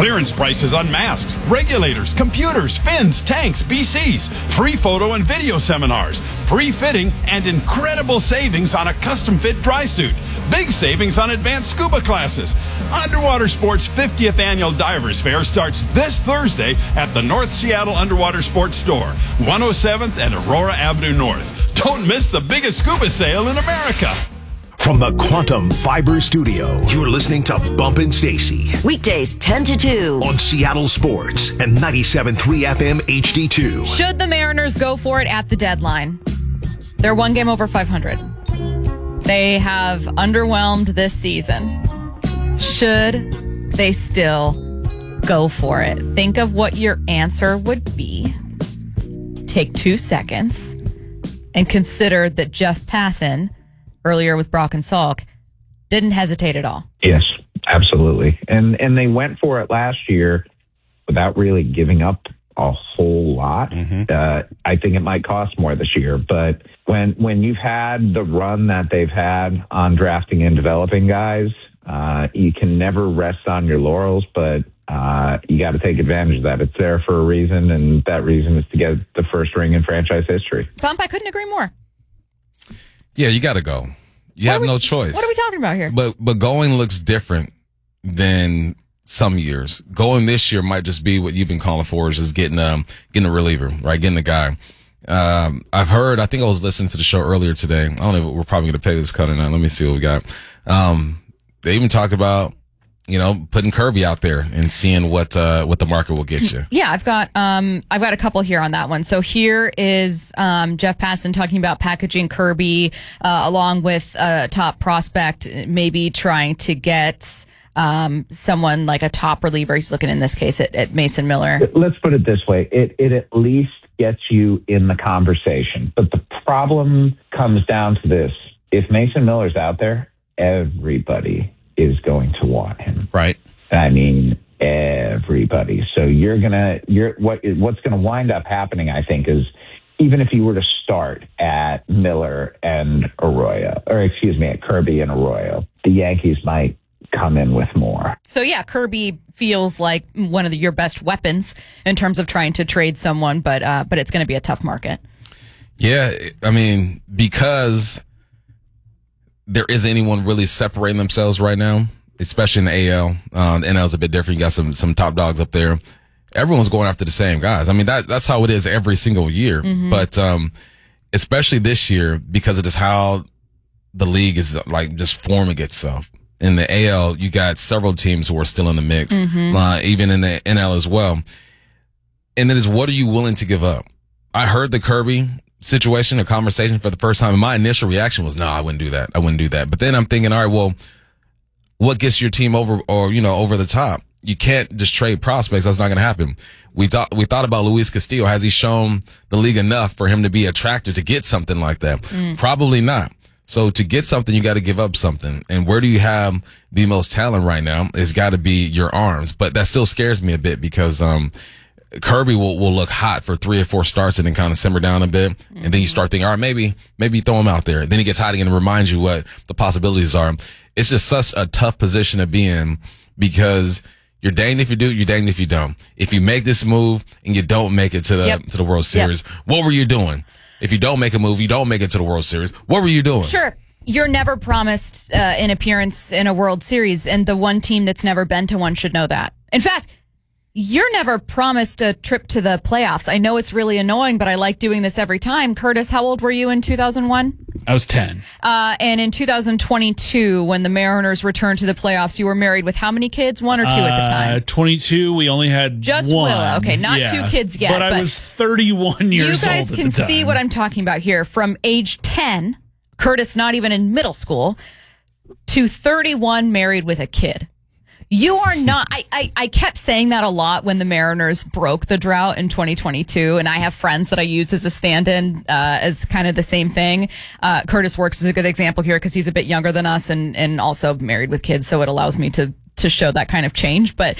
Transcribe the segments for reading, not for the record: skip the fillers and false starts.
Clearance prices on masks, regulators, computers, fins, tanks, BCs, free photo and video seminars, free fitting, and incredible savings on a custom fit dry suit. Big savings on advanced scuba classes. Underwater Sports' 50th Annual Divers Fair starts this Thursday at the North Seattle Underwater Sports Store, 107th and Aurora Avenue North. Don't miss the biggest scuba sale in America. From the Quantum Fiber Studio, you're listening to Bumpin' Stacy. Weekdays 10 to 2. On Seattle Sports and 97.3 FM HD2. Should the Mariners go for it at the deadline? They're one game over 500. They have underwhelmed this season. Should they still go for it? Think of what your answer would be. Take 2 seconds and consider that Jeff Passan, earlier with Brock and Salk, didn't hesitate at all. Yes, absolutely. And they went for it last year without really giving up a whole lot. I think it might cost more this year, but when you've had the run that they've had on drafting and developing guys, you can never rest on your laurels, but you got to take advantage of that. It's there for a reason, and that reason is to get the first ring in franchise history. Bump, I couldn't agree more. Yeah, you got to go. You have no choice. What are we talking about here? But going looks different than some years. Going this year might just be what you've been calling for, is just getting a reliever, right? Getting a guy. I've heard, I think I was listening to the show earlier today. I don't know if we're probably going to pay this cut or not. Let me see what we got. They even talked about, putting Kirby out there and seeing what the market will get you. Yeah, I've got a couple here on that one. So here is Jeff Passan talking about packaging Kirby along with a top prospect, maybe trying to get someone like a top reliever. He's looking in this case at Mason Miller. Let's put it this way. It at least gets you in the conversation. But the problem comes down to this. If Mason Miller's out there, everybody is going to want him. Right. I mean, everybody. So what's going to wind up happening, I think, is even if you were to start at Miller and at Kirby and Arroyo, the Yankees might come in with more. So yeah, Kirby feels like one of your best weapons in terms of trying to trade someone, but it's going to be a tough market. Yeah, I mean, because there isn't anyone really separating themselves right now, especially in the AL. The NL is a bit different. You got some top dogs up there. Everyone's going after the same guys. I mean, that's how it is every single year. Mm-hmm. But especially this year, because of just how the league is like just forming itself. In the AL, you got several teams who are still in the mix, even in the NL as well. And then is, what are you willing to give up? I heard the Kirby situation or conversation for the first time, and my initial reaction was, no, I wouldn't do that. But then I'm thinking, all right, well, what gets your team over the top? You can't just trade prospects. That's not going to happen. We thought about Luis Castillo. Has he shown the league enough for him to be attractive to get something like that? Probably not. So to get something, you got to give up something. And where do you have the most talent right now? It's got to be your arms. But that still scares me a bit because, Kirby will look hot for 3 or 4 starts and then kind of simmer down a bit. And then you start thinking, all right, maybe throw him out there. Then he gets hot again and reminds you what the possibilities are. It's just such a tough position to be in because you're danged if you do, you're danged if you don't. If you make this move and you don't make it to the World Series, what were you doing? If you don't make a move, you don't make it to the World Series. What were you doing? Sure. You're never promised an appearance in a World Series, and the one team that's never been to one should know that. In fact, you're never promised a trip to the playoffs. I know it's really annoying, but I like doing this every time. Curtis, how old were you in 2001? I was 10. And in 2022, when the Mariners returned to the playoffs, you were married with how many kids? 1 or 2 at the time? 22. We only had just one. Willow. Okay, not 2 kids yet. But I was 31 years old. You guys can see what I'm talking about here. From age 10, Curtis not even in middle school, to 31 married with a kid. You are not. I kept saying that a lot when the Mariners broke the drought in 2022, and I have friends that I use as a stand-in as kind of the same thing. Curtis Works is a good example here because he's a bit younger than us and also married with kids, so it allows me to show that kind of change. But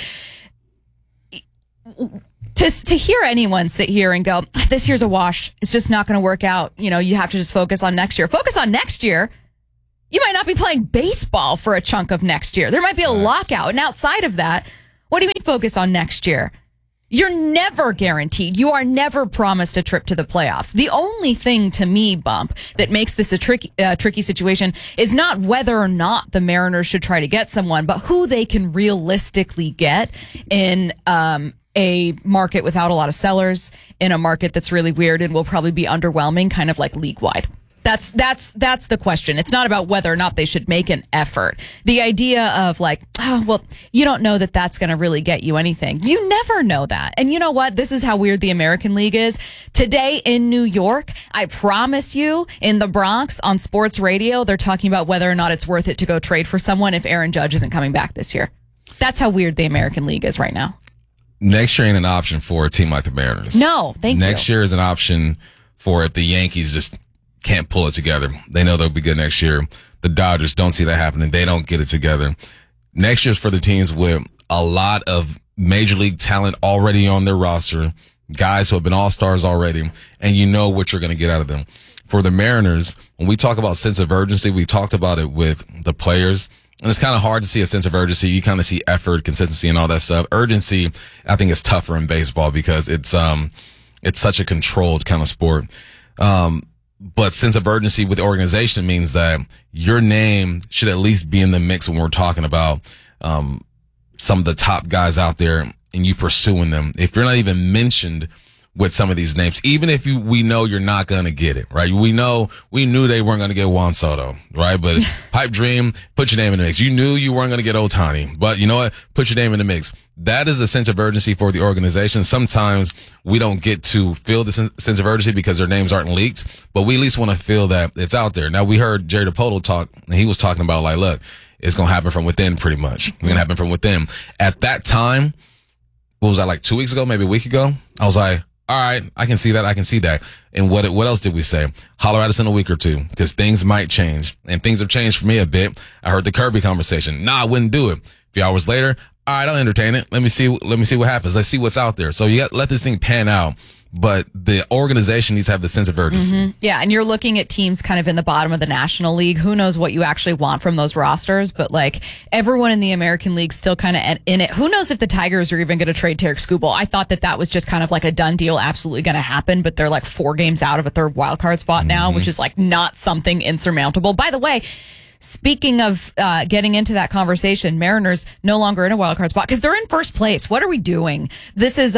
to hear anyone sit here and go, this year's a wash, it's just not going to work out. You have to just focus on next year. Focus on next year. You might not be playing baseball for a chunk of next year. There might be a lockout. And outside of that, What do you mean focus on next year? You're never guaranteed. You are never promised a trip to the playoffs. The only thing to me, Bump, that makes this a tricky situation is not whether or not the Mariners should try to get someone, but who they can realistically get in a market without a lot of sellers, in a market that's really weird and will probably be underwhelming, kind of like league-wide. That's the question. It's not about whether or not they should make an effort. The idea of like, oh, well, you don't know that that's going to really get you anything. You never know that. And you know what? This is how weird the American League is. Today in New York, I promise you, in the Bronx on sports radio, they're talking about whether or not it's worth it to go trade for someone if Aaron Judge isn't coming back this year. That's how weird the American League is right now. Next year ain't an option for a team like the Mariners. No, thank you. Next year is an option for if the Yankees just can't pull it together. They know they'll be good next year. The Dodgers don't see that happening. They don't get it together. Next year's for the teams with a lot of major league talent already on their roster, guys who have been all-stars already, and you know what you're going to get out of them. For the Mariners, when we talk about sense of urgency, we talked about it with the players. And it's kind of hard to see a sense of urgency. You kind of see effort, consistency, and all that stuff. Urgency, I think, is tougher in baseball because it's such a controlled kind of sport. But sense of urgency with the organization means that your name should at least be in the mix when we're talking about some of the top guys out there and you pursuing them. If you're not even mentioned with some of these names, even if we know you're not going to get it, right? We knew they weren't going to get Juan Soto, right? But pipe dream, put your name in the mix. You knew you weren't going to get Ohtani, but you know what? Put your name in the mix. That is a sense of urgency for the organization. Sometimes we don't get to feel the sense of urgency because their names aren't leaked, but we at least want to feel that it's out there. Now, we heard Jerry DiPolo talk, and he was talking about like, look, it's going to happen from within pretty much. It's going to happen from within. At that time, what was that, like 2 weeks ago, maybe a week ago? I was like, all right, I can see that. I can see that. And what else did we say? Holler at us in a week or two because things might change. And things have changed for me a bit. I heard the Kirby conversation. Nah, I wouldn't do it. A few hours later, all right, I'll entertain it. Let me see what happens. Let's see what's out there. So you got to let this thing pan out. But the organization needs to have the sense of urgency. Mm-hmm. Yeah, and you're looking at teams kind of in the bottom of the National League. Who knows what you actually want from those rosters? But like everyone in the American League still kind of in it. Who knows if the Tigers are even going to trade Tarek Skubal? I thought that was just kind of like a done deal, absolutely going to happen. But they're like 4 games out of a third wild card spot now, which is like not something insurmountable. By the way, speaking of getting into that conversation, Mariners no longer in a wild card spot because they're in first place. What are we doing? This is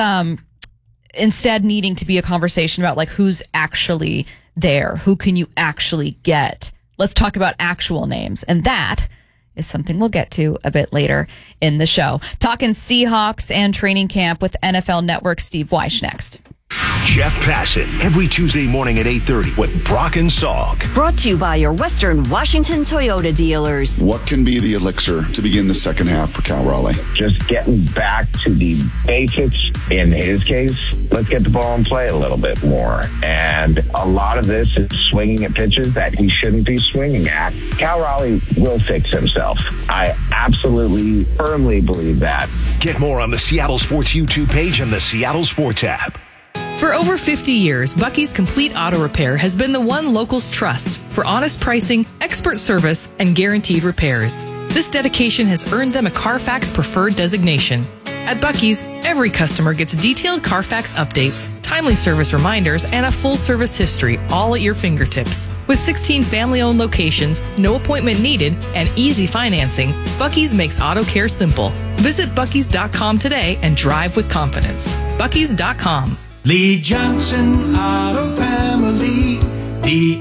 instead needing to be a conversation about like who's actually there, who can you actually get. Let's talk about actual names, and that is something we'll get to a bit later in the show. Talking Seahawks and training camp with NFL Network Steve Weish next. Jeff Passan, every Tuesday morning at 8:30 with Brock and Salk. Brought to you by your Western Washington Toyota dealers. What can be the elixir to begin the second half for Cal Raleigh? Just getting back to the basics. In his case, let's get the ball and play a little bit more. And a lot of this is swinging at pitches that he shouldn't be swinging at. Cal Raleigh will fix himself. I absolutely, firmly believe that. Get more on the Seattle Sports YouTube page and the Seattle Sports app. For over 50 years, Bucky's Complete Auto Repair has been the one locals trust for honest pricing, expert service, and guaranteed repairs. This dedication has earned them a Carfax Preferred designation. At Bucky's, every customer gets detailed Carfax updates, timely service reminders, and a full service history, all at your fingertips. With 16 family-owned locations, no appointment needed, and easy financing, Bucky's makes auto care simple. Visit Bucky's.com today and drive with confidence. Bucky's.com. Lee Johnson Auto Family, the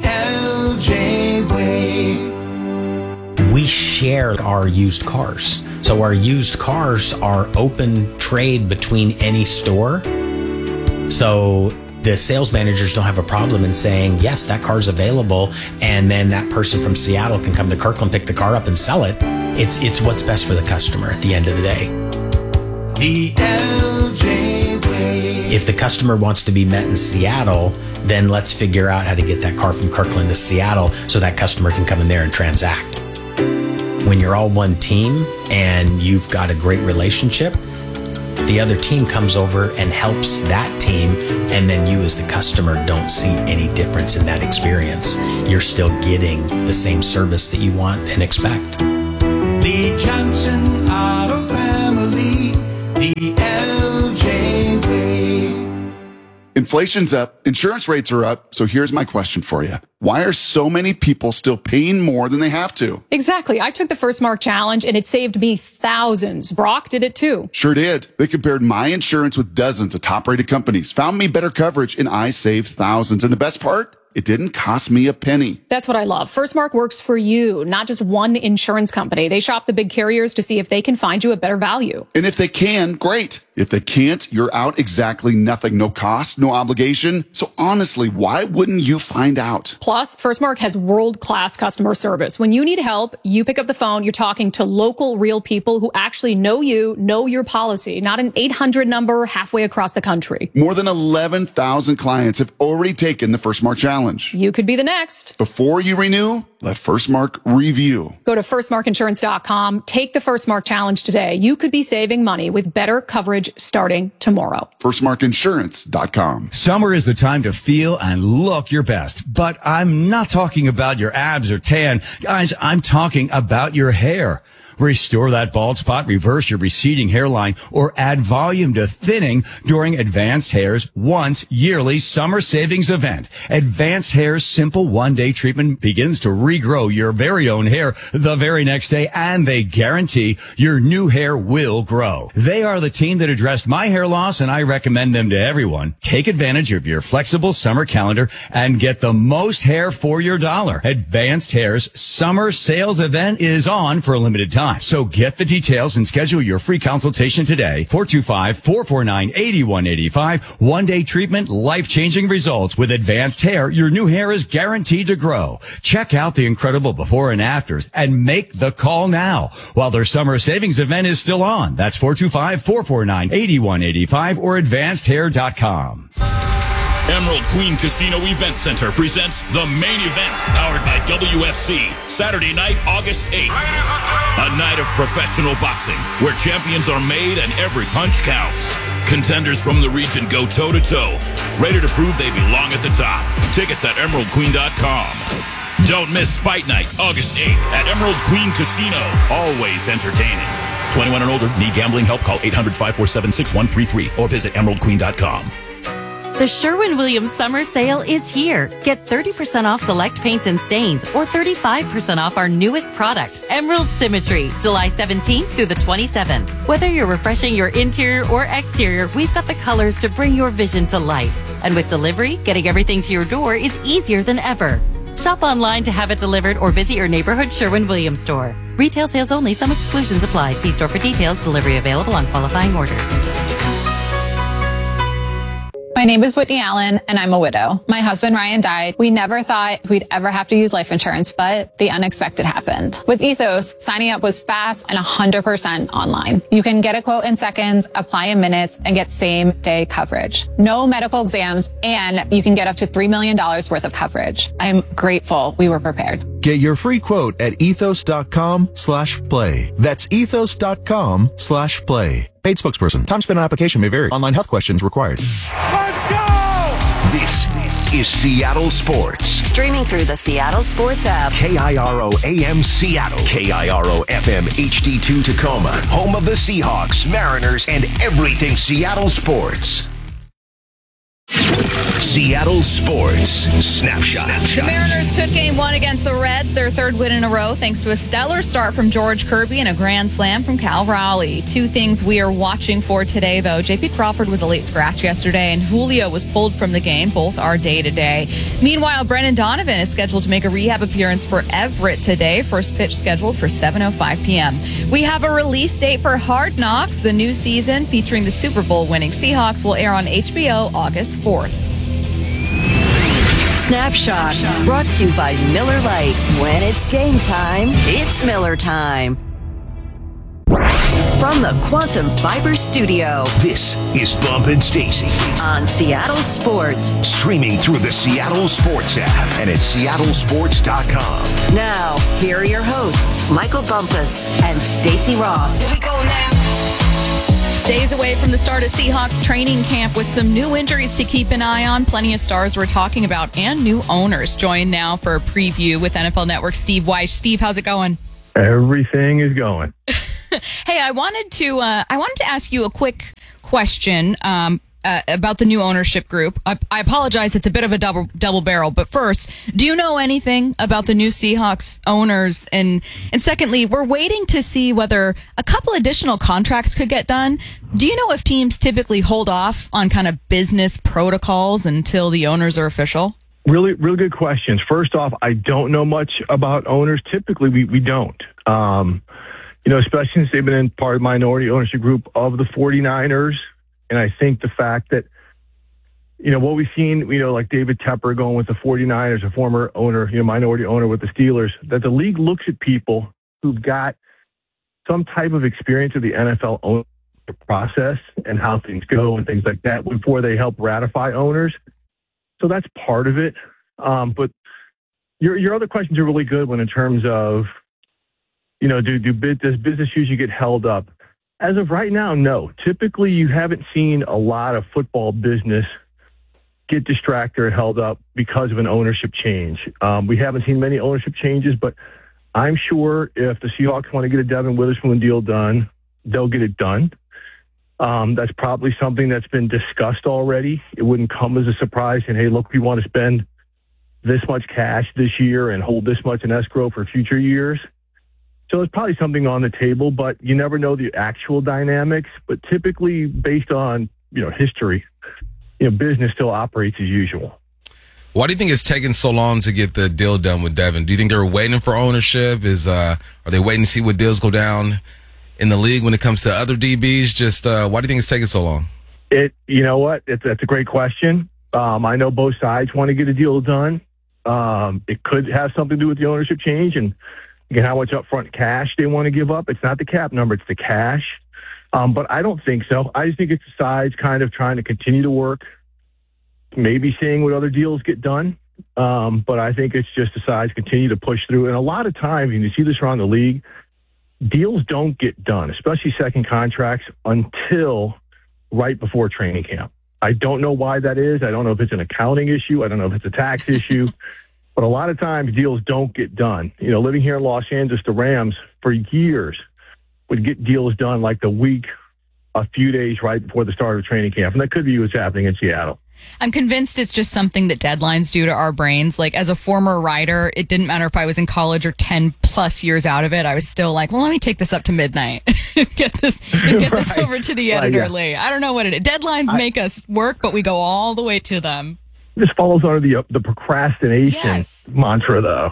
LJ way. We share our used cars. So our used cars are open trade between any store. So the sales managers don't have a problem in saying, yes, that car's available. And then that person from Seattle can come to Kirkland, pick the car up and sell it. It's what's best for the customer at the end of the day. The LJ way. If the customer wants to be met in Seattle, then let's figure out how to get that car from Kirkland to Seattle so that customer can come in there and transact. When you're all one team and you've got a great relationship, the other team comes over and helps that team, and then you as the customer don't see any difference in that experience. You're still getting the same service that you want and expect. Lee Johnson Auto Family, Inflation's up, insurance rates are up. So here's my question for you. Why are so many people still paying more than they have to? Exactly. I took the First Mark Challenge and it saved me thousands. Brock did it too. Sure did. They compared my insurance with dozens of top-rated companies, found me better coverage, and I saved thousands. And the best part? It didn't cost me a penny. That's what I love. First Mark works for you, not just one insurance company. They shop the big carriers to see if they can find you a better value. And if they can, great. If they can't, you're out exactly nothing. No cost, no obligation. So honestly, why wouldn't you find out? Plus, First Mark has world-class customer service. When you need help, you pick up the phone, you're talking to local, real people who actually know you, know your policy, not an 800 number halfway across the country. More than 11,000 clients have already taken the First Mark Challenge. You could be the next. Before you renew, let First Mark review. Go to firstmarkinsurance.com. Take the First Mark Challenge today. You could be saving money with better coverage starting tomorrow. Firstmarkinsurance.com. Summer is the time to feel and look your best. But I'm not talking about your abs or tan. Guys, I'm talking about your hair. Restore that bald spot, reverse your receding hairline, or add volume to thinning during Advanced Hair's once yearly summer savings event. Advanced Hair's simple one-day treatment begins to regrow your very own hair the very next day, and they guarantee your new hair will grow. They are the team that addressed my hair loss, and I recommend them to everyone. Take advantage of your flexible summer calendar and get the most hair for your dollar. Advanced Hair's summer sales event is on for a limited time. So get the details and schedule your free consultation today. 425-449-8185. One-day treatment, life-changing results. With Advanced Hair, your new hair is guaranteed to grow. Check out the incredible before and afters and make the call now while their summer savings event is still on. That's 425-449-8185 or advancedhair.com. Emerald Queen Casino Event Center presents the main event powered by WFC. Saturday night, August 8th. A night of professional boxing where champions are made and every punch counts. Contenders from the region go toe-to-toe, ready to prove they belong at the top. Tickets at emeraldqueen.com. Don't miss Fight Night, August 8th at Emerald Queen Casino. Always entertaining. 21 and older. Need gambling help? Call 800-547-6133 or visit emeraldqueen.com. The Sherwin-Williams Summer Sale is here. Get 30% off select paints and stains or 35% off our newest product, Emerald Symmetry, July 17th through the 27th. Whether you're refreshing your interior or exterior, we've got the colors to bring your vision to life. And with delivery, getting everything to your door is easier than ever. Shop online to have it delivered or visit your neighborhood Sherwin-Williams store. Retail sales only. Some exclusions apply. See store for details. Delivery available on qualifying orders. My name is Whitney Allen, and I'm a widow. My husband, Ryan, died. We never thought we'd ever have to use life insurance, but the unexpected happened. With Ethos, signing up was fast and 100% online. You can get a quote in seconds, apply in minutes, and get same-day coverage. No medical exams, and you can get up to $3 million worth of coverage. I'm grateful we were prepared. Get your free quote at ethos.com/play. That's ethos.com/play. Paid spokesperson. Time spent on application may vary. Online health questions required. This is Seattle Sports. Streaming through the Seattle Sports app. KIRO AM Seattle. KIRO FM HD2 Tacoma. Home of the Seahawks, Mariners, and everything Seattle sports. Seattle Sports Snapshot. The Mariners took game one against the Reds, their third win in a row, thanks to a stellar start from George Kirby and a grand slam from Cal Raleigh. Two things we are watching for today, though. J.P. Crawford was a late scratch yesterday, and Julio was pulled from the game. Both are day-to-day. Meanwhile, Brendan Donovan is scheduled to make a rehab appearance for Everett today. First pitch scheduled for 7:05 p.m. We have a release date for Hard Knocks. The new season featuring the Super Bowl winning Seahawks will air on HBO August 4th. Snapshot, brought to you by Miller Lite. When it's game time, it's Miller time. From the Quantum Fiber Studio. This is Bump and Stacy on Seattle Sports. Streaming through the Seattle Sports app and at seattlesports.com. Now, here are your hosts, Michael Bumpus and Stacy Ross. Here we go now. Days away from the start of Seahawks training camp with some new injuries to keep an eye on. Plenty of stars we're talking about and new owners. Join now for a preview with NFL Network Steve Wyche. Steve, how's it going? Everything is going. Hey, I wanted to ask you a quick question. about the new ownership group. I apologize, it's a bit of a double barrel. But first, do you know anything about the new Seahawks owners? And secondly, we're waiting to see whether a couple additional contracts could get done. Do you know if teams typically hold off on kind of business protocols until the owners are official? Really good questions. First off, I don't know much about owners. Typically, we don't. Especially since they've been in part of the minority ownership group of the 49ers. And I think the fact that, what we've seen, like David Tepper going with the 49ers, a former owner, minority owner with the Steelers, that the league looks at people who've got some type of experience of the NFL ownership process and how things go and things like that before they help ratify owners. So that's part of it. But your other questions are really good in terms of, does business usually get held up? As of right now, no. Typically, you haven't seen a lot of football business get distracted or held up because of an ownership change. We haven't seen many ownership changes, but I'm sure if the Seahawks want to get a Devin Witherspoon deal done, they'll get it done. That's probably something that's been discussed already. It wouldn't come as a surprise. And, hey, look, we want to spend this much cash this year and hold this much in escrow for future years. So it's probably something on the table, but you never know the actual dynamics. But typically, based on history, business still operates as usual. Why do you think it's taking so long to get the deal done with Devin? Do you think they're waiting for ownership? Are they waiting to see what deals go down in the league when it comes to other DBs? Just why do you think it's taking so long? That's a great question. I know both sides want to get a deal done. It could have something to do with the ownership change and again, how much upfront cash they want to give up. It's not the cap number, it's the cash. But I don't think so. I just think it's the sides kind of trying to continue to work, maybe seeing what other deals get done. But I think it's just the sides continue to push through. And a lot of times, and you see this around the league, deals don't get done, especially second contracts, until right before training camp. I don't know why that is. I don't know if it's an accounting issue. I don't know if it's a tax issue. But a lot of times deals don't get done. Living here in Los Angeles, the Rams for years would get deals done like the week, a few days right before the start of training camp. And that could be what's happening in Seattle. I'm convinced it's just something that deadlines do to our brains. Like, as a former writer, it didn't matter if I was in college or 10 plus years out of it. I was still like, well, let me take this up to midnight and get this over to the editor late. I don't know what it is. Deadlines make us work, but we go all the way to them. This falls under the procrastination mantra, though.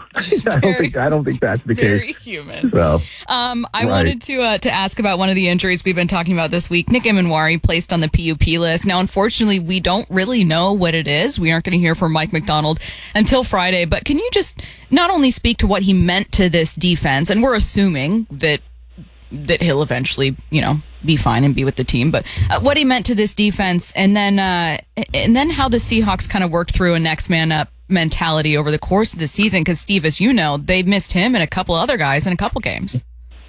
I don't think that's the case. Very human. So, I wanted to ask about one of the injuries we've been talking about this week. Nick Emanwari placed on the PUP list. Now, unfortunately, we don't really know what it is. We aren't going to hear from Mike McDonald until Friday. But can you just not only speak to what he meant to this defense, and we're assuming that he'll eventually, be fine and be with the team, but what he meant to this defense, and then how the Seahawks kind of worked through a next man up mentality over the course of the season. Because Steve, as you know, they missed him and a couple other guys in a couple games.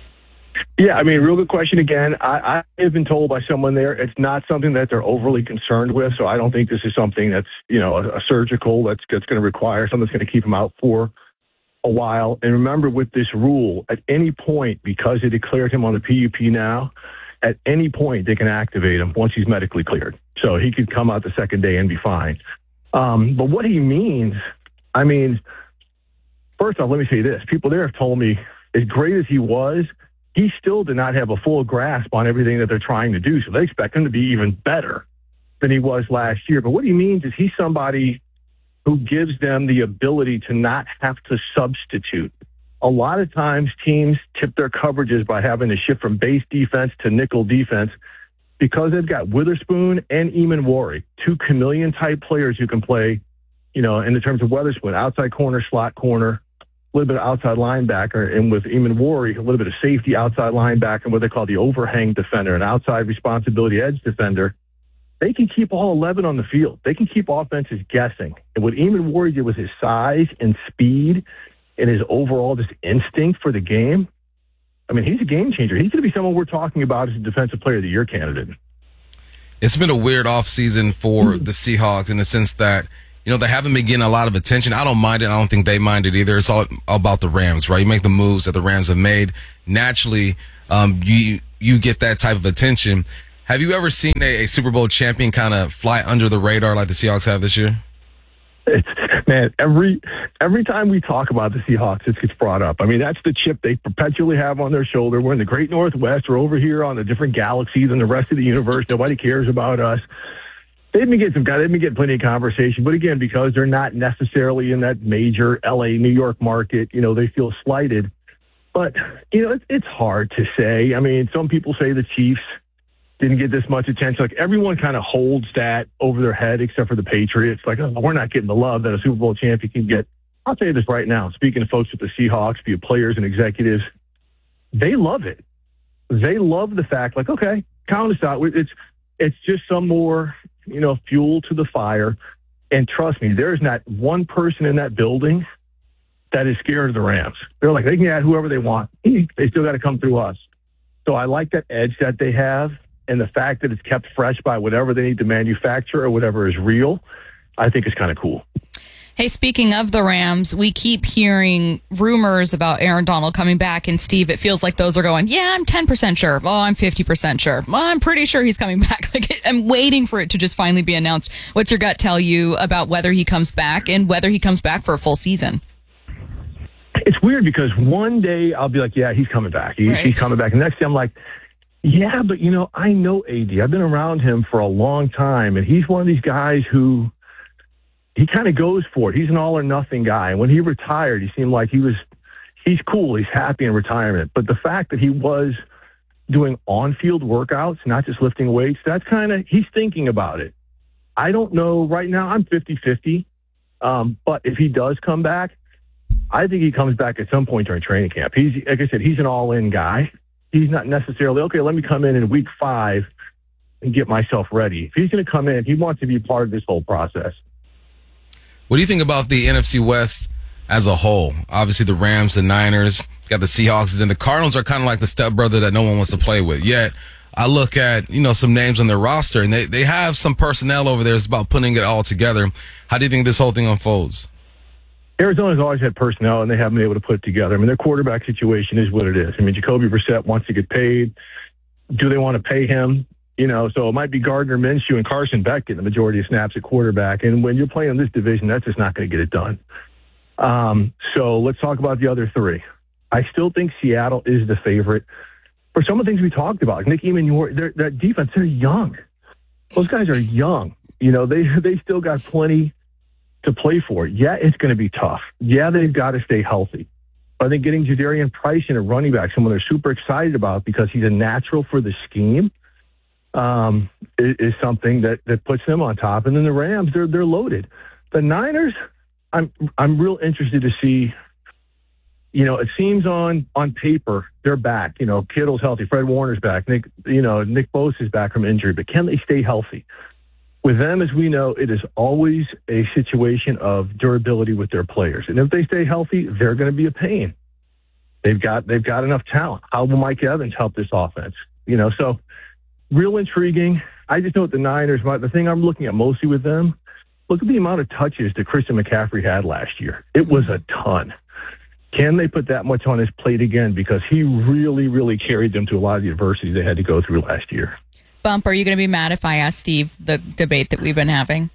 Yeah, real good question again. I have been told by someone there it's not something that they're overly concerned with, so I don't think this is something that's a surgical that's going to require something that's going to keep him out for a while. And remember, with this rule, at any point, because they declared him on the PUP now, at any point they can activate him once he's medically cleared. So he could come out the second day and be fine. But what he means, first off, let me say this. People there have told me, as great as he was, he still did not have a full grasp on everything that they're trying to do. So they expect him to be even better than he was last year. But what he means is he's somebody who gives them the ability to not have to substitute. A lot of times teams tip their coverages by having to shift from base defense to nickel defense because they've got Witherspoon and Emanwari, two chameleon-type players who can play, in the terms of Witherspoon, outside corner, slot corner, a little bit of outside linebacker, and with Emanwari, a little bit of safety outside linebacker, what they call the overhang defender, an outside responsibility edge defender. They can keep all 11 on the field. They can keep offenses guessing. And what Emanwari did with his size and speed and his overall just instinct for the game, he's a game changer. He's going to be someone we're talking about as a Defensive Player of the Year candidate. It's been a weird offseason for the Seahawks in the sense that, they haven't been getting a lot of attention. I don't mind it. I don't think they mind it either. It's all about the Rams, right? You make the moves that the Rams have made. Naturally, you get that type of attention. Have you ever seen a Super Bowl champion kind of fly under the radar like the Seahawks have this year? Man, every time we talk about the Seahawks, it gets brought up. I mean, that's the chip they perpetually have on their shoulder. We're in the great Northwest. We're over here on a different galaxy than the rest of the universe. Nobody cares about us. They've been getting plenty of conversation. But again, because they're not necessarily in that major L.A., New York market, they feel slighted. But, it's hard to say. I mean, some people say the Chiefs didn't get this much attention. Like, everyone kind of holds that over their head except for the Patriots. Like, oh, we're not getting the love that a Super Bowl champion can get. I'll tell you this right now. Speaking to folks with the Seahawks, be it players and executives, they love it. They love the fact, like, okay, count us out. It's just some more, fuel to the fire. And trust me, there's not one person in that building that is scared of the Rams. They're like, they can add whoever they want. They still got to come through us. So I like that edge that they have. And the fact that it's kept fresh by whatever they need to manufacture or whatever is real, I think is kind of cool. Hey, speaking of the Rams, we keep hearing rumors about Aaron Donald coming back. And Steve, it feels like those are going, yeah, I'm 10% sure. Oh, I'm 50% sure. Well, I'm pretty sure he's coming back. Like, I'm waiting for it to just finally be announced. What's your gut tell you about whether he comes back and whether he comes back for a full season? It's weird because one day I'll be like, yeah, he's coming back. He's coming back. And the next day I'm like, yeah, but, I know AD. I've been around him for a long time, and he's one of these guys who he kind of goes for it. He's an all-or-nothing guy. And when he retired, he seemed like he's cool. He's happy in retirement. But the fact that he was doing on-field workouts, not just lifting weights, that's he's thinking about it. I don't know. Right now, I'm 50-50. But if he does come back, I think he comes back at some point during training camp. Like I said, he's an all-in guy. He's not necessarily, okay, let me come in week 5 and get myself ready. If he's going to come in, he wants to be part of this whole process. What do you think about the NFC West as a whole? Obviously, the Rams, the Niners, got the Seahawks, and the Cardinals are kind of like the stepbrother that no one wants to play with. Yet, I look at, some names on their roster, and they have some personnel over there. It's about putting it all together. How do you think this whole thing unfolds? Arizona's always had personnel, and they haven't been able to put it together. I mean, their quarterback situation is what it is. I mean, Jacoby Brissett wants to get paid. Do they want to pay him? So it might be Gardner Minshew and Carson Beck getting the majority of snaps at quarterback. And when you're playing in this division, that's just not going to get it done. So let's talk about the other 3. I still think Seattle is the favorite for some of the things we talked about. Like Nick Emmanwori, that defense, they're young. Those guys are young. They still got plenty to play for. Yeah, it's going to be tough. Yeah, they've got to stay healthy. But I think getting Jadarian Price in a running back, someone they're super excited about because he's a natural for the scheme, is something that puts them on top. And then the Rams, they're loaded. The Niners, I'm real interested to see. It seems on paper they're back. Kittle's healthy, Fred Warner's back, Nick Bosa's back from injury, but can they stay healthy? With them, as we know, it is always a situation of durability with their players. And if they stay healthy, they're going to be a pain. They've got enough talent. How will Mike Evans help this offense? So real intriguing. I just know what the Niners, the thing I'm looking at mostly with them, look at the amount of touches that Christian McCaffrey had last year. It was a ton. Can they put that much on his plate again? Because he really, really carried them to a lot of the adversity they had to go through last year. Bump, are you going to be mad if I ask Steve the debate that we've been having?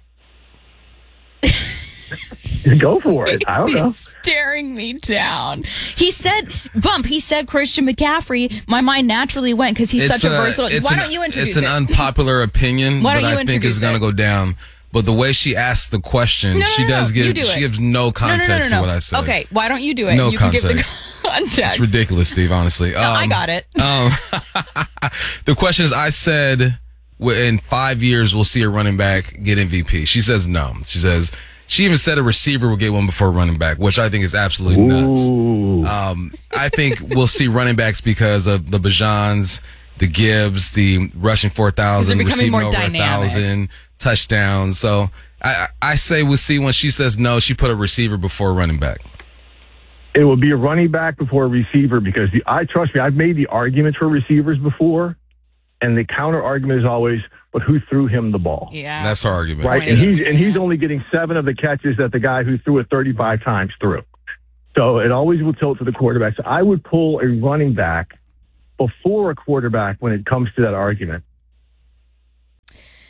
Go for it. I don't know. He's staring me down. He said Christian McCaffrey. My mind naturally went because he's such a versatile. Why don't you introduce it? It's an unpopular opinion, but I think it's going to go down. But the way she asked the question, she gives no context to what I said. Okay, why don't you do it? No you context. Can give the context. It's ridiculous, Steve, honestly. No, I got it. The question is, I said in 5 years we'll see a running back get MVP. She says no. She even said a receiver will get one before a running back, which I think is absolutely nuts. I think we'll see running backs because of the Bajans, the Gibbs, the rushing 4,000, receiving over 1,000 touchdowns. So I say we'll see. When she says no, she put a receiver before a running back. It will be a running back before a receiver because trust me, I've made the arguments for receivers before, and the counter argument is always, but who threw him the ball? Yeah, that's her argument, right? And he's only getting 7 of the catches that the guy who threw it 35 times threw. So it always will tilt to the quarterback. So I would pull a running back before a quarterback when it comes to that argument.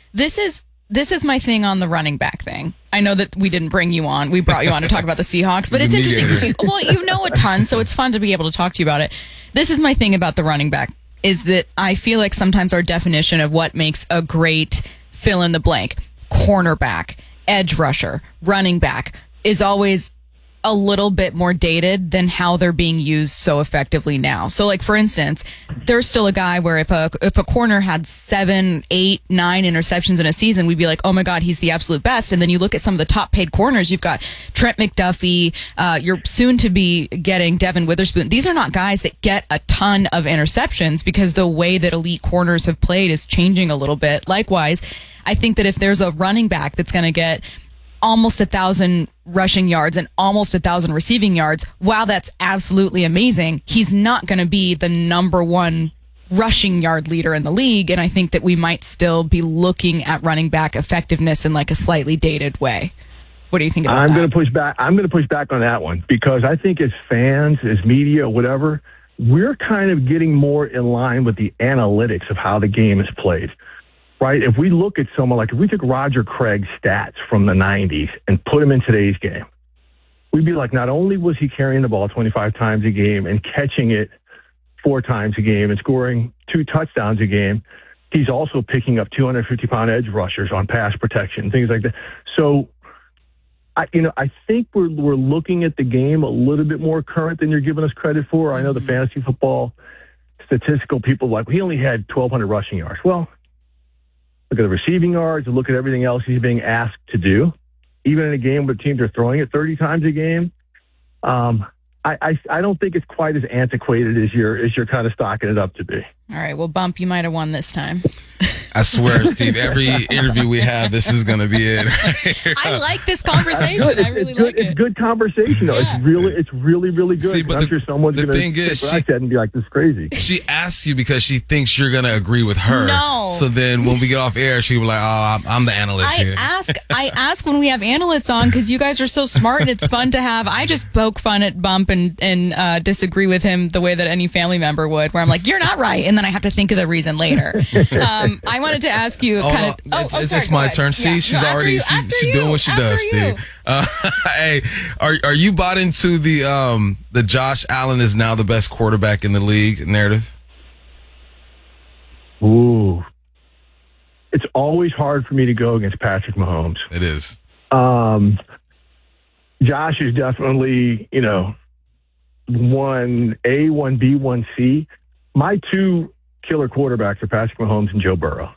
This is my thing on the running back thing. I know that we didn't bring you on. We brought you on to talk about the Seahawks, but it's interesting. Well, you know a ton, so it's fun to be able to talk to you about it. This is my thing about the running back, is that I feel like sometimes our definition of what makes a great fill in the blank, cornerback, edge rusher, running back, is always a little bit more dated than how they're being used so effectively now. So, like, for instance, there's still a guy where if a corner had 7, 8, 9 interceptions in a season, we'd be like, oh my God, he's the absolute best. And then you look at some of the top paid corners, you've got Trent McDuffie, you're soon to be getting Devin Witherspoon. These are not guys that get a ton of interceptions because the way that elite corners have played is changing a little bit. Likewise, I think that if there's a running back that's going to get almost 1,000 rushing yards and almost 1,000 receiving yards, while that's absolutely amazing, he's not going to be the number one rushing yard leader in the league. And I think that we might still be looking at running back effectiveness in like a slightly dated way. What do you think about that? I'm going to push back on that one, because I think as fans, as media, whatever, we're kind of getting more in line with the analytics of how the game is played. Right? If we look at someone like, if we took Roger Craig's stats from the 90s and put him in today's game, we'd be like, not only was he carrying the ball 25 times a game and catching it 4 times a game and scoring 2 touchdowns a game, he's also picking up 250-pound edge rushers on pass protection, things like that. So, I think we're looking at the game a little bit more current than you're giving us credit for. I know the fantasy football statistical people are like, he only had 1,200 rushing yards. Well, look at the receiving yards and look at everything else he's being asked to do. Even in a game where teams are throwing it 30 times a game, I don't think it's quite as antiquated as you're kind of stocking it up to be. All right, well, Bump, you might have won this time. I swear, Steve, every interview we have, this is going to be it. I like this conversation. I really like it. It's good conversation, though. Yeah. It's really, really good. See, but I'm sure someone's going to take what I said and be like, this is crazy. She asks you because she thinks you're going to agree with her. No. So then when we get off air, she'll be like, oh, I'm the analyst here. I ask when we have analysts on because you guys are so smart and it's fun to have. I just poke fun at Bump and disagree with him the way that any family member would, where I'm like, you're not right. And then I have to think of the reason later. I wanted to ask you it's my turn. See, she's already she's doing what she does, Steve. Hey, are you bought into the Josh Allen is now the best quarterback in the league narrative? Ooh, it's always hard for me to go against Patrick Mahomes. It is. Josh is definitely 1A, 1B, 1C. My 2 killer quarterbacks are Patrick Mahomes and Joe Burrow.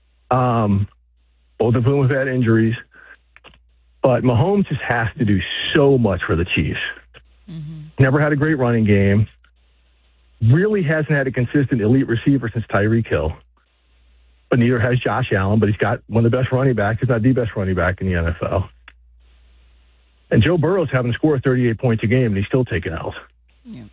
Both of whom have had injuries. But Mahomes just has to do so much for the Chiefs. Mm-hmm. Never had a great running game. Really hasn't had a consistent elite receiver since Tyreek Hill. But neither has Josh Allen, but he's got one of the best running backs, if not the best running back in the NFL. And Joe Burrow's having to score 38 points a game, and he's still taking L's. Yeah.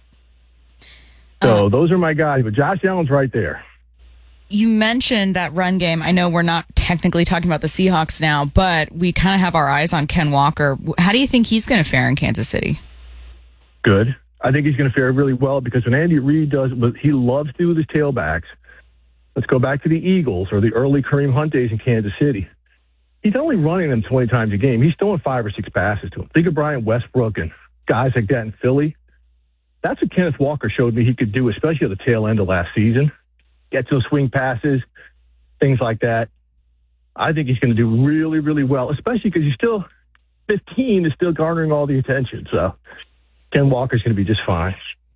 So those are my guys, but Josh Allen's right there. You mentioned that run game. I know we're not technically talking about the Seahawks now, but we kind of have our eyes on Ken Walker. How do you think he's going to fare in Kansas City? Good. I think he's going to fare really well because when Andy Reid does what he loves to do with his tailbacks, let's go back to the Eagles or the early Kareem Hunt days in Kansas City. He's only running them 20 times a game. He's throwing 5 or 6 passes to him. Think of Brian Westbrook and guys like that in Philly. That's what Kenneth Walker showed me he could do, especially at the tail end of last season. Get those swing passes, things like that. I think he's going to do really, really well, especially because he's still 15 is still garnering all the attention. So Ken Walker's going to be just fine.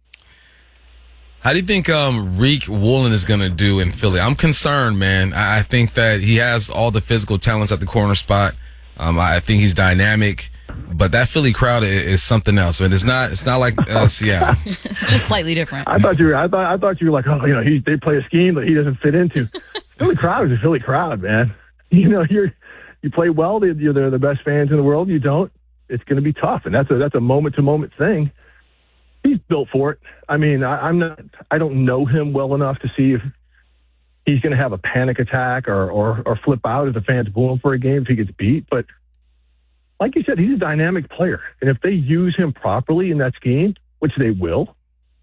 How do you think Rick Woolen is going to do in Philly? I'm concerned, man. I think that he has all the physical talents at the corner spot. I think he's dynamic. But that Philly crowd is something else. I mean, it's not like Seattle. It's just slightly different. I thought you were like, they play a scheme that he doesn't fit into. Philly crowd is a Philly crowd, man. You play well. They're the best fans in the world. You don't, it's going to be tough, and that's a moment to moment thing. He's built for it. I mean, I don't know him well enough to see if he's going to have a panic attack or flip out if the fans boo him for a game if he gets beat, but. Like you said, he's a dynamic player. And if they use him properly in that scheme, which they will,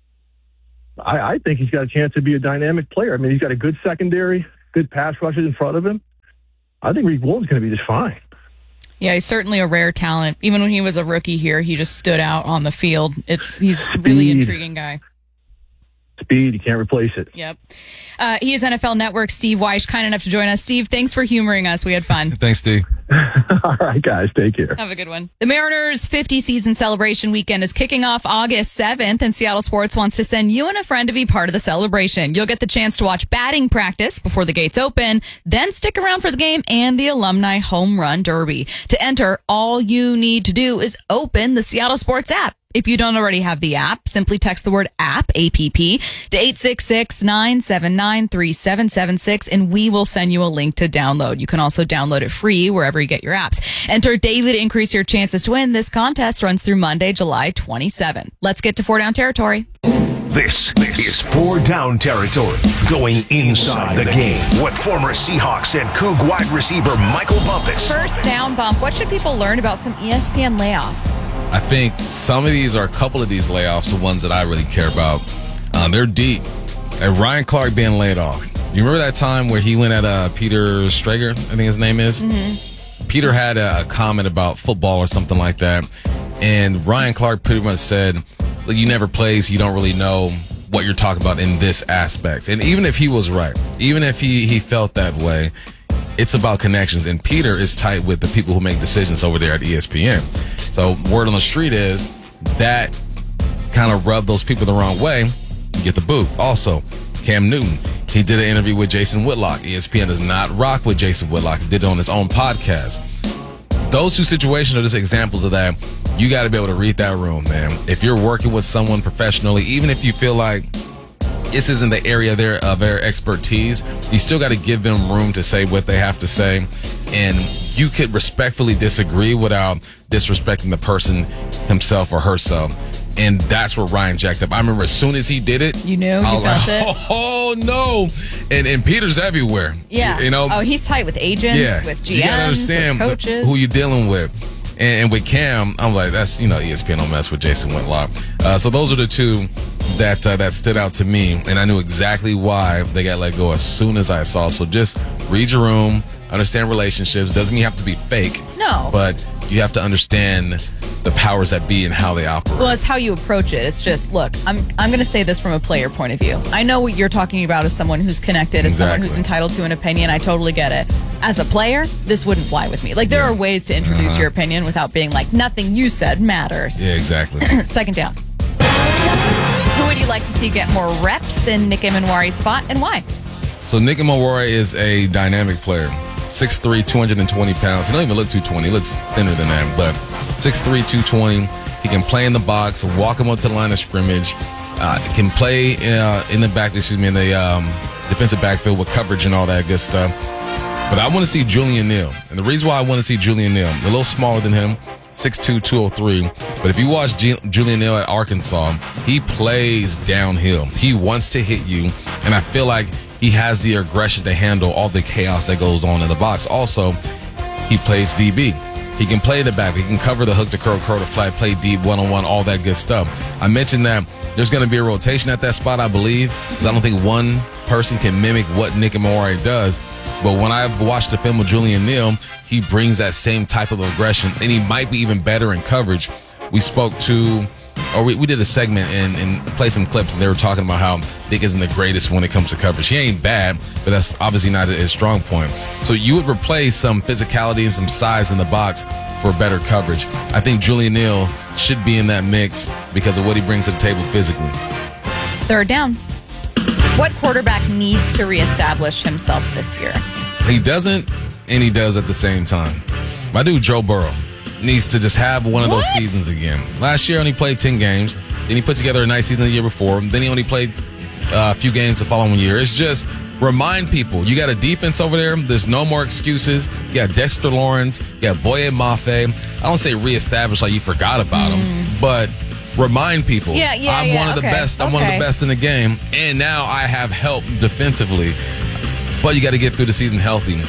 I think he's got a chance to be a dynamic player. I mean, he's got a good secondary, good pass rushers in front of him. I think Reed Wilton's going to be just fine. Yeah, he's certainly a rare talent. Even when he was a rookie here, he just stood out on the field. He's a really intriguing guy. Speed, you can't replace it. Yep. He is NFL Network Steve Weish, kind enough to join us. Steve, thanks for humoring us. We had fun. Thanks, Steve. All right, guys. Take care. Have a good one. The Mariners' 50 season celebration weekend is kicking off August 7th, and Seattle Sports wants to send you and a friend to be part of the celebration. You'll get the chance to watch batting practice before the gates open, then stick around for the game and the Alumni Home Run Derby. To enter, all you need to do is open the Seattle Sports app. If you don't already have the app, simply text the word app, A-P-P, to 866-979-3776, and we will send you a link to download. You can also download it free wherever you get your apps. Enter daily to increase your chances to win. This contest runs through Monday, July 27th. Let's get to 4 Down territory. This is 4 Down territory, going inside the game with former Seahawks and Coug wide receiver Michael Bumpus. First down bump. What should people learn about some ESPN layoffs? I think some of these, or a couple of these layoffs, are ones that I really care about. They're deep. And Ryan Clark being laid off. You remember that time where he went at Peter Strager, I think his name is? Mm-hmm. Peter had a comment about football or something like that. And Ryan Clark pretty much said, look, you never play, so you don't really know what you're talking about in this aspect. And even if he was right, even if he felt that way, it's about connections. And Peter is tight with the people who make decisions over there at ESPN. So word on the street is that kind of rubbed those people the wrong way. You get the boot. Also, Cam Newton, he did an interview with Jason Whitlock. ESPN does not rock with Jason Whitlock. He did it on his own podcast. Those two situations are just examples of that. You got to be able to read that room, man. If you're working with someone professionally, even if you feel like this isn't the area of their expertise, you still got to give them room to say what they have to say. And you could respectfully disagree without disrespecting the person himself or herself. And that's where Ryan jacked up. I remember as soon as he did it, you knew he felt it. Oh no! And Peter's everywhere. Yeah. You know. Oh, he's tight with agents, with GMs, you gotta understand with coaches, who you're dealing with. And with Cam, I'm like, that's ESPN don't mess with Jason Whitlock. So those are the two that stood out to me, and I knew exactly why they got let go as soon as I saw. So just read your room, understand relationships. Doesn't mean you have to be fake. No. But you have to understand the powers that be and how they operate. Well, it's how you approach it. It's just, look, I'm going to say this from a player point of view. I know what you're talking about as someone who's connected, as someone who's entitled to an opinion. I totally get it. As a player, this wouldn't fly with me. Like, there are ways to introduce your opinion without being like, nothing you said matters. Yeah, exactly. Second down. Who would you like to see get more reps in Nick Emanwari's spot, and why? So Nick Emanwari is a dynamic player. 6'3", 220 pounds. He don't even look 220. He looks thinner than that, but 6'3", 220. He can play in the box, walk him up to the line of scrimmage. Can play in the defensive backfield with coverage and all that good stuff. But I want to see Julian Neal. And the reason why I want to see Julian Neal, a little smaller than him, 6'2", 203. But if you watch Julian Neal at Arkansas, he plays downhill. He wants to hit you. And I feel like he has the aggression to handle all the chaos that goes on in the box. Also, he plays DB. He can play the back. He can cover the hook to curl to flat, play deep, one-on-one, all that good stuff. I mentioned that there's going to be a rotation at that spot, I believe, because I don't think one person can mimic what Nick Emanwari does. But when I've watched the film with Julian Neal, he brings that same type of aggression, and he might be even better in coverage. We spoke to, or we did a segment and played some clips, and they were talking about how Nick isn't the greatest when it comes to coverage. He ain't bad, but that's obviously not his strong point. So you would replace some physicality and some size in the box for better coverage. I think Julian Neal should be in that mix because of what he brings to the table physically. Third down. What quarterback needs to reestablish himself this year? He doesn't, and he does at the same time. My dude, Joe Burrow, needs to just have one of those seasons again. Last year, only played 10 games. Then he put together a nice season the year before. Then he only played a few games the following year. It's just remind people, you got a defense over there. There's no more excuses. You got Dexter Lawrence. You got Boye Mafe. I don't say reestablish like you forgot about him, but remind people, I'm one of the best. I'm one of the best in the game, and now I have help defensively. But you got to get through the season healthy.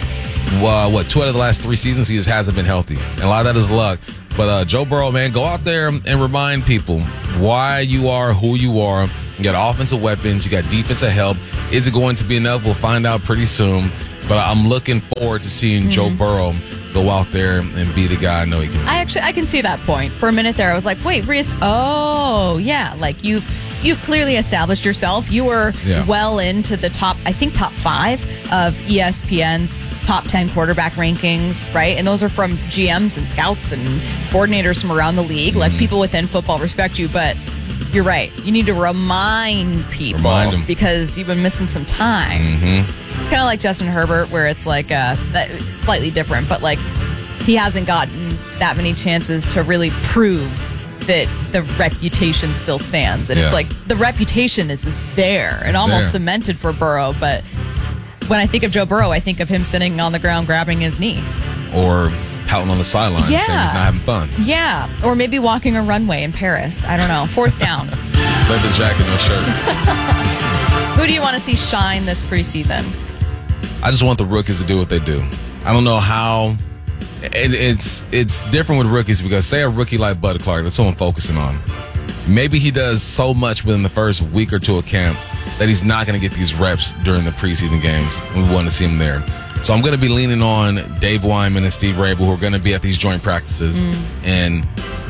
2 out of the last 3 seasons he just hasn't been healthy, and a lot of that is luck. But Joe Burrow, man, go out there and remind people why you are who you are. You got offensive weapons, you got defensive help. Is it going to be enough? We'll find out pretty soon. But I'm looking forward to seeing Joe Burrow go out there and be the guy I know he can be. I can see that point. For a minute there, I was like, wait, oh, yeah. Like, you've clearly established yourself. You were well into the top 5 of ESPN's top 10 quarterback rankings, right? And those are from GMs and scouts and coordinators from around the league. Like, people within football respect you, but you're right. You need to remind people because you've been missing some time. It's kind of like Justin Herbert, where it's like slightly different, but like he hasn't gotten that many chances to really prove that the reputation still stands. And it's like the reputation is there and almost cemented for Burrow. But when I think of Joe Burrow, I think of him sitting on the ground grabbing his knee. Or pouting on the sideline saying he's not having fun. Yeah. Or maybe walking a runway in Paris. I don't know. 4th down. Leather jacket, no shirt. Who do you want to see shine this preseason? I just want the rookies to do what they do. I don't know how. It's different with rookies because say a rookie like Bud Clark, that's what I'm focusing on. Maybe he does so much within the first week or two of camp that he's not going to get these reps during the preseason games. We want to see him there. So I'm going to be leaning on Dave Wyman and Steve Rabel, who are going to be at these joint practices, and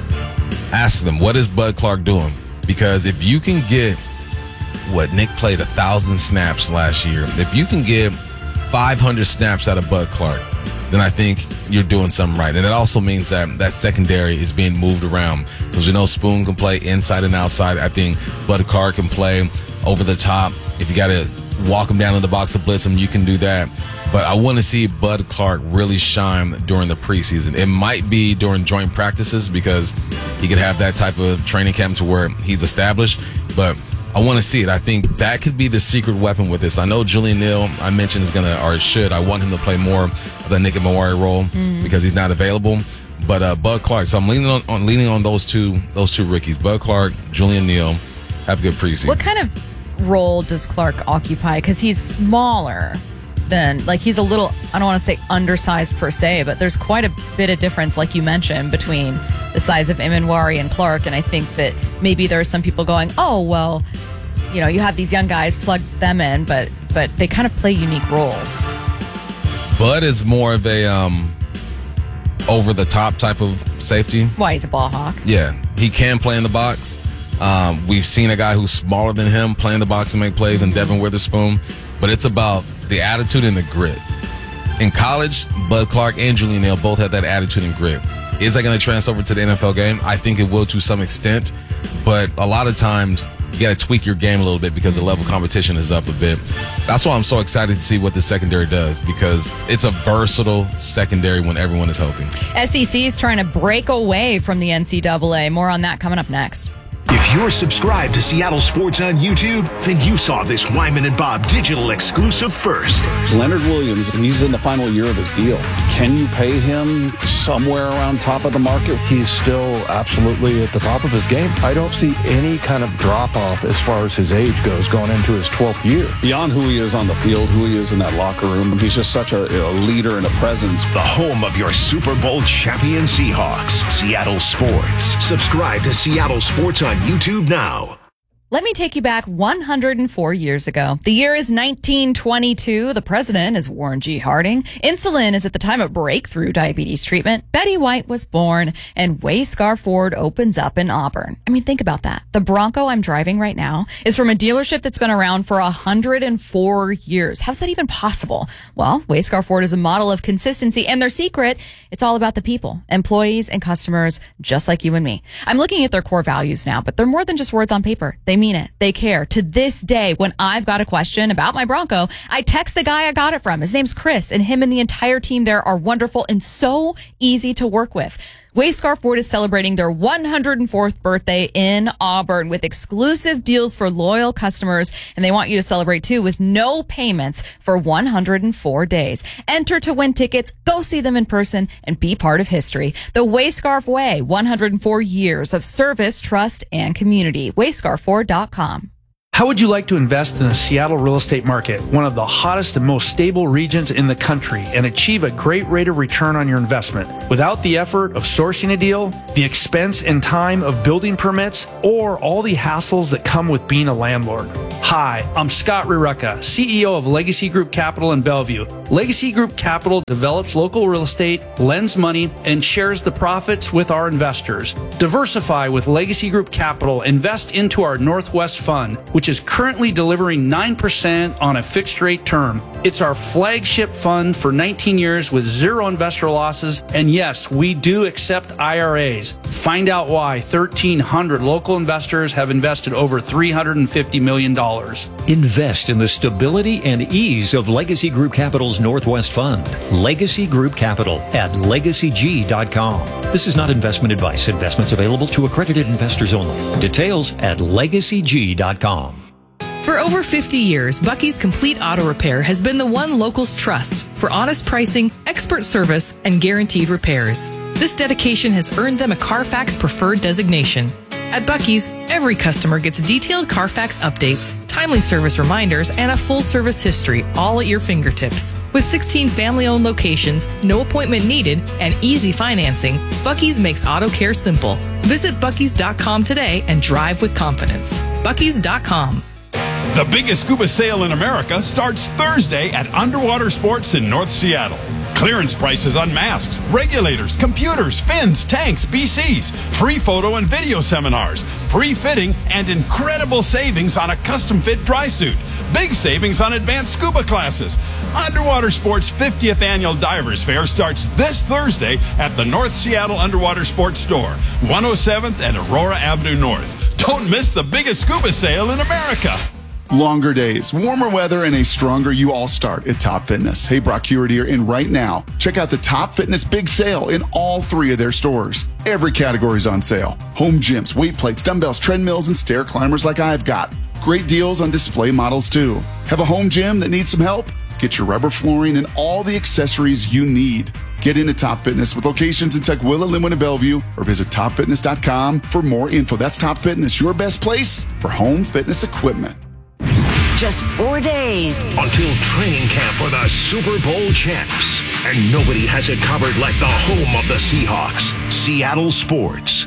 ask them, what is Bud Clark doing? Because if you can get Nick played 1,000 snaps last year. If you can get 500 snaps out of Bud Clark, then I think you're doing something right. And it also means that secondary is being moved around. Because we know Spoon can play inside and outside. I think Bud Clark can play over the top. If you got to walk him down in the box and blitz him, you can do that. But I want to see Bud Clark really shine during the preseason. It might be during joint practices because he could have that type of training camp to where he's established. But I want to see it. I think that could be the secret weapon with this. I know Julian Neal, I mentioned, I want him to play more of the Nick Mawari role because he's not available. But Bud Clark, so I'm leaning on those two rookies, Bud Clark, Julian Neal. Have a good preseason. What kind of role does Clark occupy? Because he's smaller than, like, he's a little, I don't want to say undersized per se, but there's quite a bit of difference, like you mentioned, between the size of Mawari and Clark. And I think that maybe there are some people going, oh, well, you know, you have these young guys, plug them in, but they kind of play unique roles. Bud is more of a over-the-top type of safety. Why, he's a ball hawk. Yeah, he can play in the box. We've seen a guy who's smaller than him play in the box and make plays, and Devin Witherspoon. But it's about the attitude and the grit. In college, Bud Clark and Julian Neal both had that attitude and grit. Is that going to transfer over to the NFL game? I think it will to some extent. But a lot of times, you got to tweak your game a little bit because the level of competition is up a bit. That's why I'm so excited to see what the secondary does, because it's a versatile secondary when everyone is healthy. SEC is trying to break away from the NCAA. More on that coming up next. If you're subscribed to Seattle Sports on YouTube, then you saw this Wyman and Bob digital exclusive first. Leonard Williams, he's in the final year of his deal. Can you pay him somewhere around top of the market? He's still absolutely at the top of his game. I don't see any kind of drop-off as far as his age goes going into his 12th year. Beyond who he is on the field, who he is in that locker room, he's just such a leader and a presence. The home of your Super Bowl champion Seahawks, Seattle Sports. Subscribe to Seattle Sports on YouTube now. Let me take you back 104 years ago. The year is 1922. The president is Warren G. Harding. Insulin is at the time of breakthrough diabetes treatment. Betty White was born, and Wayscar Ford opens up in Auburn. I mean, think about that. The Bronco I'm driving right now is from a dealership that's been around for 104 years. How's that even possible? Well, Wayscar Ford is a model of consistency, and their secret, it's all about the people, employees and customers, just like you and me. I'm looking at their core values now, but they're more than just words on paper. They mean it. They care. To this day, when I've got a question about my Bronco, I text the guy I got it from. His name's Chris, and him and the entire team there are wonderful and so easy to work with. Wayscar Ford is celebrating their 104th birthday in Auburn with exclusive deals for loyal customers, and they want you to celebrate too with no payments for 104 days. Enter to win tickets, go see them in person, and be part of history. The Wayscarf Way, 104 years of service, trust, and community. WayscarFord.com. How would you like to invest in the Seattle real estate market, one of the hottest and most stable regions in the country, and achieve a great rate of return on your investment without the effort of sourcing a deal, the expense and time of building permits, or all the hassles that come with being a landlord? Hi, I'm Scott Rurecka, CEO of Legacy Group Capital in Bellevue. Legacy Group Capital develops local real estate, lends money, and shares the profits with our investors. Diversify with Legacy Group Capital. Invest into our Northwest Fund, which is currently delivering 9% on a fixed rate term. It's our flagship fund for 19 years with zero investor losses. And yes, we do accept IRAs. Find out why 1,300 local investors have invested over $350 million. Invest in the stability and ease of Legacy Group Capital's Northwest Fund. Legacy Group Capital at legacyg.com. This is not investment advice. Investments available to accredited investors only. Details at legacyg.com. For over 50 years, Bucky's Complete Auto Repair has been the one locals trust for honest pricing, expert service, and guaranteed repairs. This dedication has earned them a Carfax Preferred designation. At Bucky's, every customer gets detailed Carfax updates, timely service reminders, and a full service history, all at your fingertips. With 16 family-owned locations, no appointment needed, and easy financing, Bucky's makes auto care simple. Visit Bucky's.com today and drive with confidence. Bucky's.com. The biggest scuba sale in America starts Thursday at Underwater Sports in North Seattle. Clearance prices on masks, regulators, computers, fins, tanks, BCs, free photo and video seminars, free fitting, and incredible savings on a custom-fit dry suit. Big savings on advanced scuba classes. Underwater Sports' 50th Annual Divers Fair starts this Thursday at the North Seattle Underwater Sports Store, 107th and Aurora Avenue North. Don't miss the biggest scuba sale in America. Longer days, warmer weather, and a stronger you all start at Top Fitness. Hey, Brock Hewitt here, and right now, check out the Top Fitness Big Sale in all 3 of their stores. Every category is on sale. Home gyms, weight plates, dumbbells, treadmills, and stair climbers like I've got. Great deals on display models, too. Have a home gym that needs some help? Get your rubber flooring and all the accessories you need. Get into Top Fitness with locations in Tukwila, Linwood, and Bellevue, or visit topfitness.com for more info. That's Top Fitness, your best place for home fitness equipment. Just 4 days until training camp for the Super Bowl champs. And nobody has it covered like the home of the Seahawks, Seattle Sports.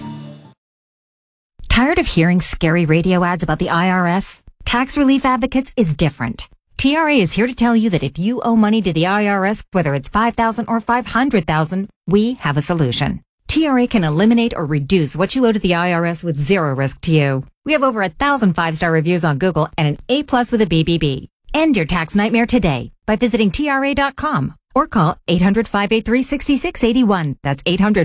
Tired of hearing scary radio ads about the IRS? Tax Relief Advocates is different. TRA is here to tell you that if you owe money to the IRS, whether it's $5,000 or $500,000, we have a solution. TRA can eliminate or reduce what you owe to the IRS with zero risk to you. We have over 1,000 5-star reviews on Google and an A+ with a BBB. End your tax nightmare today by visiting TRA.com or call 800-583-6681. That's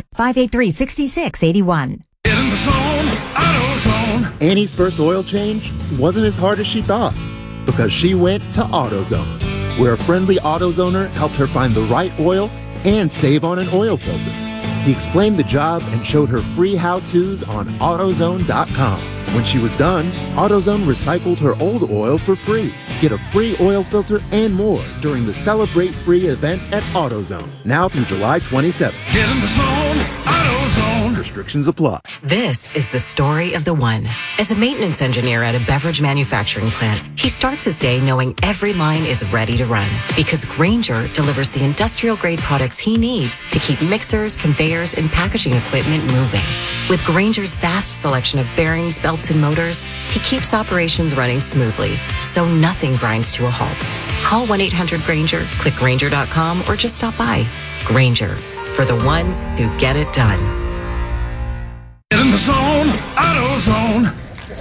800-583-6681. Get in the zone, AutoZone. Annie's first oil change wasn't as hard as she thought because she went to AutoZone, where a friendly AutoZoner helped her find the right oil and save on an oil filter. He explained the job and showed her free how-tos on AutoZone.com. When she was done, AutoZone recycled her old oil for free. Get a free oil filter and more during the Celebrate Free event at AutoZone, now through July 27th. Get in the zone, AutoZone. Restrictions apply. This is the story of the one. As a maintenance engineer at a beverage manufacturing plant, he starts his day knowing every line is ready to run because Grainger delivers the industrial-grade products he needs to keep mixers, conveyors, and packaging equipment moving. With Grainger's vast selection of bearings, belts, and motors, he keeps operations running smoothly, so nothing grinds to a halt. Call 1-800-GRAINGER, click Grainger.com, or just stop by. Grainger, for the ones who get it done. Get in the zone, AutoZone.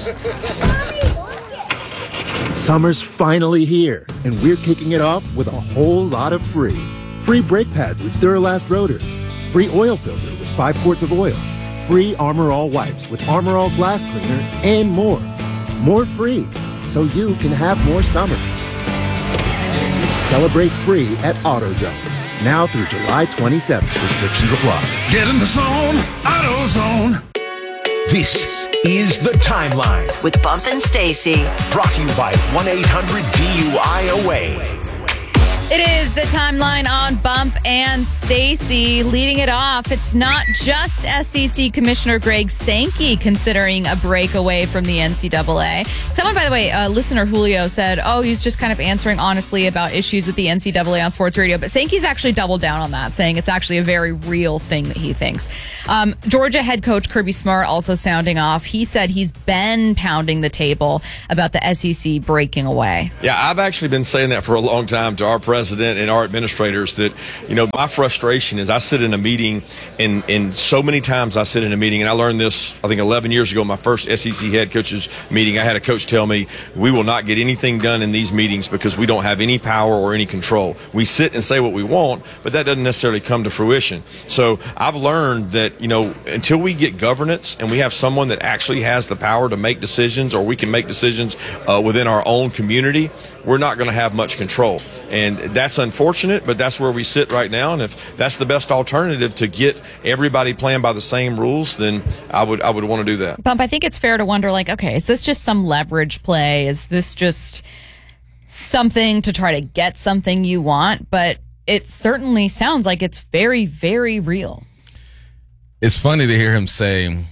Summer's finally here, and we're kicking it off with a whole lot of free. Free brake pads with Duralast rotors. Free oil filter with 5 quarts of oil. Free Armor All wipes with Armor All glass cleaner, and more. More free, so you can have more summer. Celebrate free at AutoZone, now through July 27th. Restrictions apply. Get in the zone, AutoZone. This is The Timeline with Bump and Stacy. Brought to you by 1-800-DUI-AWAY. It is the timeline on Bump and Stacy. Leading it off, it's not just SEC Commissioner Greg Sankey considering a breakaway from the NCAA. Someone, by the way, listener Julio said, he's just kind of answering honestly about issues with the NCAA on sports radio. But Sankey's actually doubled down on that, saying it's actually a very real thing that he thinks. Georgia head coach Kirby Smart also sounding off. He said he's been pounding the table about the SEC breaking away. Yeah, I've actually been saying that for a long time to our president and our administrators that, my frustration is I sit in a meeting and so many times I sit in a meeting, and I learned this, I think 11 years ago, my first SEC head coaches meeting. I had a coach tell me, we will not get anything done in these meetings because we don't have any power or any control. We sit and say what we want, but that doesn't necessarily come to fruition. So I've learned that, until we get governance and we have someone that actually has the power to make decisions, or we can make decisions within our own community, we're not going to have much control. And that's unfortunate, but that's where we sit right now. And if that's the best alternative to get everybody playing by the same rules, then I would want to do that. Bump, I think it's fair to wonder, okay, is this just some leverage play? Is this just something to try to get something you want? But it certainly sounds like it's very, very real. It's funny to hear him say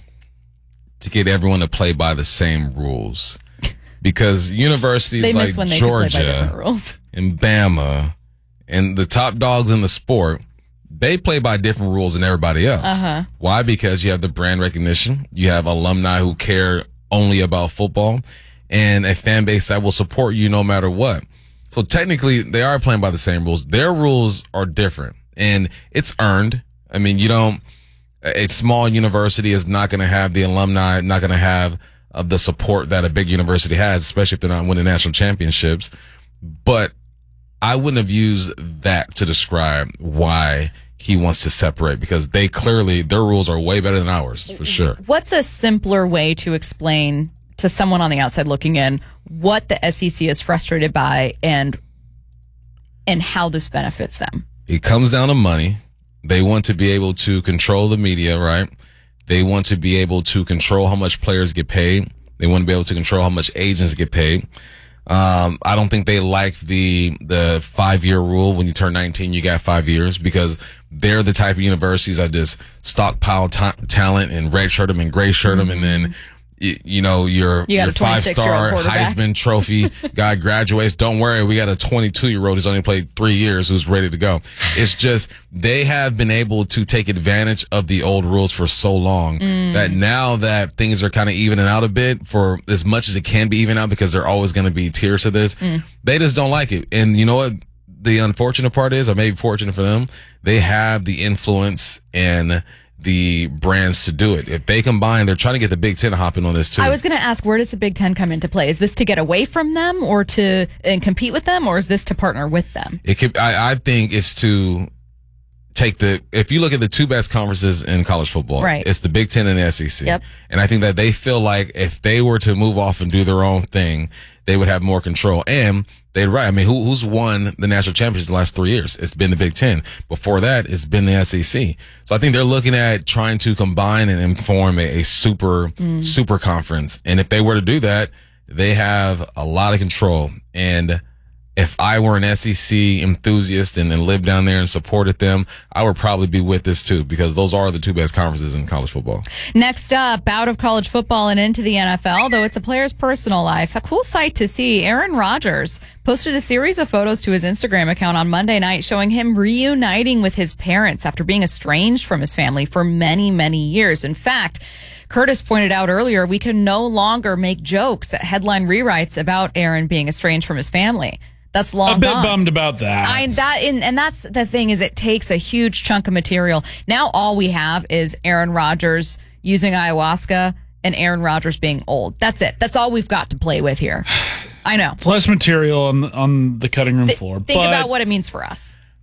to get everyone to play by the same rules. Because universities like Georgia and Bama and the top dogs in the sport, they play by different rules than everybody else. Uh-huh. Why? Because you have the brand recognition. You have alumni who care only about football, and a fan base that will support you no matter what. So technically, they are playing by the same rules. Their rules are different, and it's earned. I mean, a small university is not going to have the alumni, not going to have of the support that a big university has, especially if they're not winning national championships. But I wouldn't have used that to describe why he wants to separate, because they clearly, their rules are way better than ours, for sure. What's a simpler way to explain to someone on the outside looking in what the SEC is frustrated by and how this benefits them? It comes down to money. They want to be able to control the media, right? They want to be able to control how much players get paid. They want to be able to control how much agents get paid. I don't think they like the 5-year rule. When you turn 19, you got 5 years, because they're the type of universities that just stockpile talent and redshirt them and gray shirt them, and then your 5-star Heisman Trophy guy graduates. Don't worry, we got a 22-year-old who's only played 3 years who's ready to go. It's just they have been able to take advantage of the old rules for so long that now that things are kind of evening out a bit, for as much as it can be even out, because there are always going to be tiers to this, they just don't like it. And you know what the unfortunate part is, or maybe fortunate for them, they have the influence and the brands to do it. If they combine, they're trying to get the Big Ten hopping on this too. I was going to ask, where does the Big Ten come into play? Is this to get away from them or to compete with them, or is this to partner with them? It could. I think it's to take if you look at the two best conferences in college football, right, it's the Big Ten and the SEC. Yep. And I think that they feel like if they were to move off and do their own thing, they would have more control. And they're right. I mean, who's won the national championship the last 3 years? It's been the Big Ten. Before that, it's been the SEC. So I think they're looking at trying to combine and form a super conference. And if they were to do that, they have a lot of control. And if I were an SEC enthusiast and lived down there and supported them, I would probably be with this too, because those are the two best conferences in college football. Next up, out of college football and into the NFL, though it's a player's personal life. A cool sight to see. Aaron Rodgers posted a series of photos to his Instagram account on Monday night showing him reuniting with his parents after being estranged from his family for many, many years. In fact, Curtis pointed out earlier, we can no longer make jokes at headline rewrites about Aaron being estranged from his family. That's long a bit gone. Bummed about that. And that's the thing, is it takes a huge chunk of material. Now all we have is Aaron Rodgers using ayahuasca and Aaron Rodgers being old. That's it. That's all we've got to play with here. I know. It's less material on the cutting room floor. Think about what it means for us.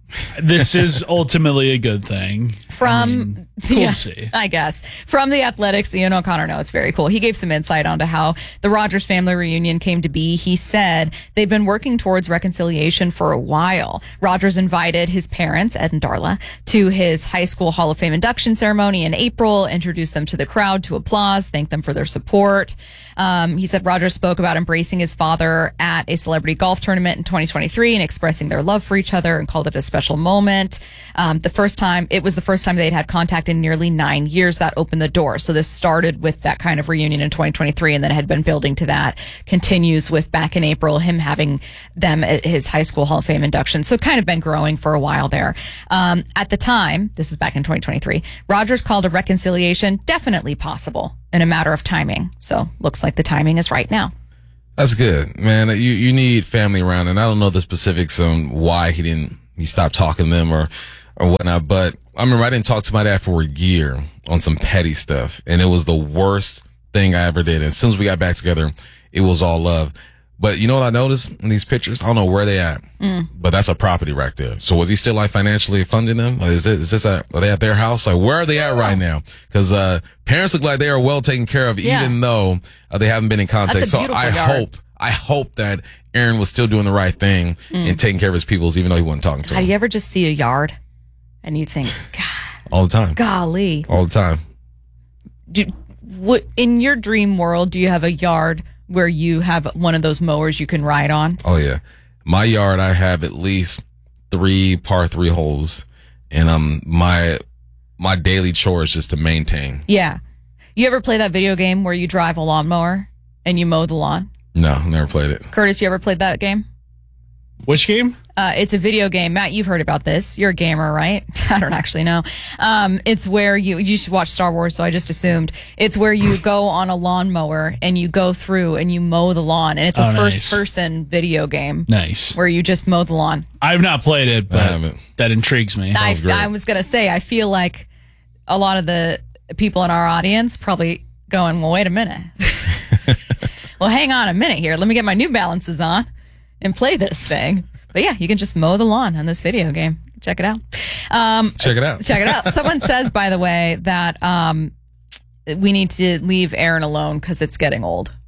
This is ultimately a good thing. From cool to see. I guess. From The Athletics, Ian O'Connor, no, it's very cool. He gave some insight onto how the Rodgers family reunion came to be. He said they've been working towards reconciliation for a while. Rodgers invited his parents, Ed and Darla, to his high school Hall of Fame induction ceremony in April, introduced them to the crowd to applause, thanked them for their support. He said Rodgers spoke about embracing his father at a celebrity golf tournament in 2023 and expressing their love for each other, and called it a special moment. It was the first time they'd had contact in nearly 9 years. That opened the door. So this started with that kind of reunion in 2023, and then had been building to that. Continues with back in April, him having them at his high school Hall of Fame induction. So kind of been growing for a while there. At the time, this is back in 2023, Rodgers called a reconciliation definitely possible in a matter of timing. So looks like the timing is right now. That's good, man. You need family around, and I don't know the specifics on why he stopped talking to them or whatnot, but I remember I didn't talk to my dad for a year on some petty stuff, and it was the worst thing I ever did. And as soon as we got back together, it was all love. But you know what I noticed in these pictures? I don't know where they at, but that's a property right there. So was he still like financially funding them? Are they at their house? Like, where are they at right now? Because parents look like they are well taken care of, even though they haven't been in contact. So I hope that Aaron was still doing the right thing and taking care of his peoples, even though he wasn't talking to them. Do you ever just see a yard and you think, God, all the time, golly, all the time? In your dream world, do you have a yard where you have one of those mowers you can ride on? Oh yeah, my yard, I have at least 3 par 3 holes, and my daily chore is just to maintain. Yeah, you ever play that video game where you drive a lawnmower and you mow the lawn? No, never played it. Curtis, you ever played that game? Which game? It's a video game. Matt, you've heard about this. You're a gamer, right? I don't actually know. It's where you should watch Star Wars, so I just assumed. It's where you go on a lawnmower and you go through and you mow the lawn. And it's a first-person video game. Nice. Where you just mow the lawn. I've not played it, but that intrigues me. I was going to say, I feel like a lot of the people in our audience probably going, well, wait a minute. Well, hang on a minute here. Let me get my New Balances on and play this thing. But yeah, you can just mow the lawn on this video game. Check it out. Check it out. Check it out. Someone says, by the way, that we need to leave Aaron alone because it's getting old.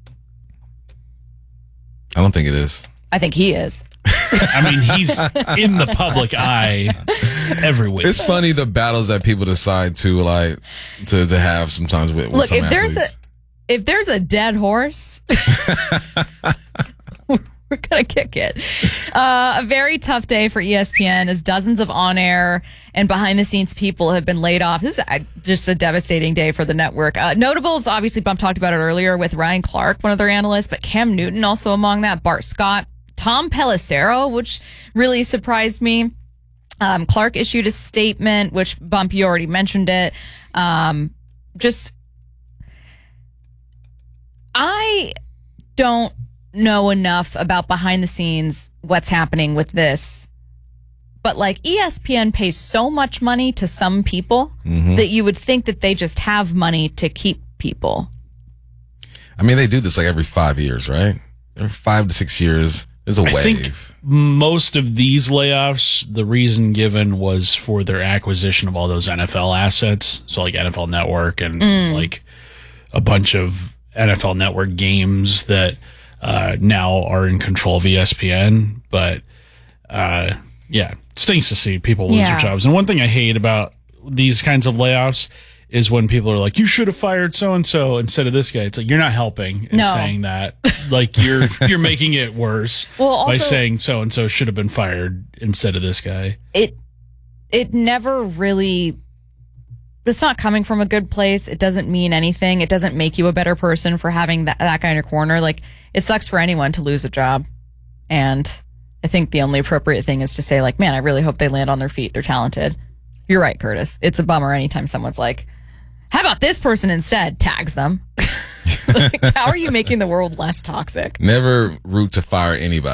I don't think it is. I think he is. I mean, he's in the public eye every week. It's funny the battles that people decide to have sometimes with Look, some if athletes. If there's a dead horse, we're going to kick it. A very tough day for ESPN as dozens of on-air and behind-the-scenes people have been laid off. This is just a devastating day for the network. Notables, obviously, Bump talked about it earlier with Ryan Clark, one of their analysts, but Cam Newton also among that, Bart Scott, Tom Pelissero, which really surprised me. Clark issued a statement, which, Bump, you already mentioned it. I don't know enough about behind the scenes what's happening with this, but like ESPN pays so much money to some people that you would think that they just have money to keep people. I mean, they do this like every 5 years, right? Every 5 to 6 years, there's a wave. I think most of these layoffs, the reason given was for their acquisition of all those NFL assets. So like NFL Network and like a bunch of NFL Network games that now are in control of ESPN. But yeah, it stinks to see people lose their jobs. And one thing I hate about these kinds of layoffs is when people are like, you should have fired so-and-so instead of this guy. It's like, you're not helping in saying that. Like, you're making it worse by saying so-and-so should have been fired instead of this guy. It never really... It's not coming from a good place. It doesn't mean anything. It doesn't make you a better person for having that guy in your corner. Like, it sucks for anyone to lose a job. And I think the only appropriate thing is to say, like, man, I really hope they land on their feet. They're talented. You're right, Curtis. It's a bummer anytime someone's like, how about this person instead? Tags them. Like, how are you making the world less toxic? Never root to fire anybody.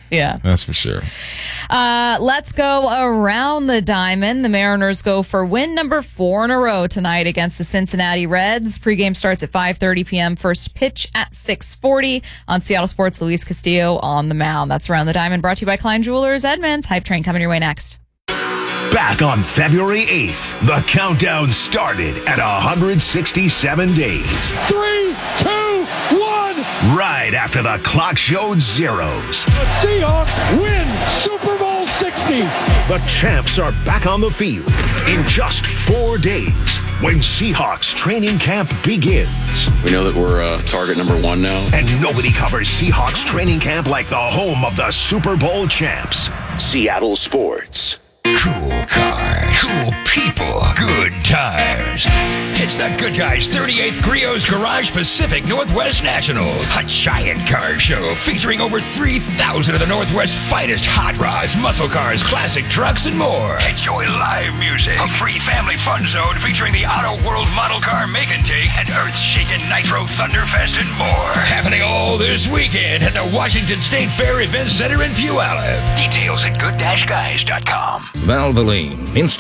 Yeah. That's for sure. Let's go around the diamond. The Mariners go for win number 4 in a row tonight against the Cincinnati Reds. Pregame starts at 5:30 p.m. First pitch at 6:40 on Seattle Sports. Luis Castillo on the mound. That's Around the Diamond, brought to you by Klein Jewelers Edmonds. Hype Train coming your way next. Back on February 8th, the countdown started at 167 days. 3, 2, 1. Right after the clock showed zeros. The Seahawks win Super Bowl 60. The champs are back on the field in just 4 days when Seahawks training camp begins. We know that we're target number 1 now. And nobody covers Seahawks training camp like the home of the Super Bowl champs. Seattle Sports. Cool cars, cool people, good tires. It's the Good Guys 38th Griots Garage Pacific Northwest Nationals, a giant car show featuring over 3,000 of the Northwest's finest hot rods, muscle cars, classic trucks, and more. Enjoy live music, a free family fun zone featuring the Auto World Model Car Make and Take, and Earth-Shaking Nitro Thunderfest, and more. Happening all this weekend at the Washington State Fair Event Center in Puyallup. Details at good-guys.com. Valvoline.